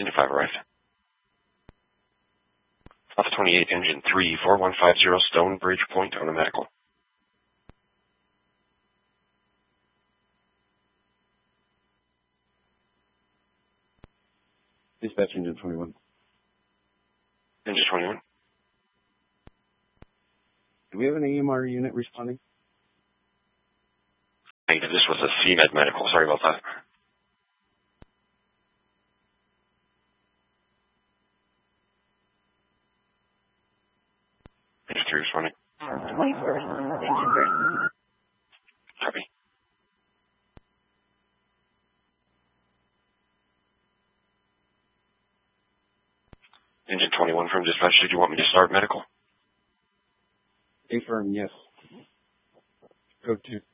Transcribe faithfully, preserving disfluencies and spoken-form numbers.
Engine five arrived. Alpha twenty-eight, Engine three, four one five zero, Stonebridge Point on the medical. Dispatch Engine twenty-one. Engine twenty-one. Do we have an A M R unit responding? Hey, this was a C Med medical. Sorry about that. Engine three responding. twenty-first, engine first. Copy. Engine twenty-one from dispatch. Did you want me to start medical? Affirm, yes. Code two.